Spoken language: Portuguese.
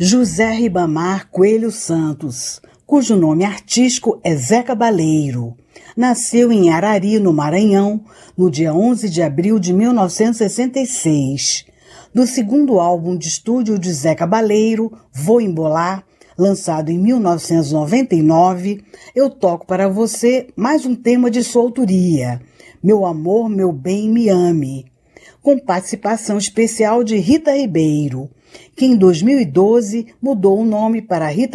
José Ribamar Coelho Santos, cujo nome artístico é Zé Cabaleiro, nasceu em Arari, no Maranhão, no dia 11 de abril de 1966. Do segundo álbum de estúdio de Zé Cabaleiro, Vou Embolar, lançado em 1999, eu toco para você mais um tema de sua autoria, Meu Amor, Meu Bem, Me Ame, com participação especial de Rita Ribeiro, que em 2012 mudou o nome para Rita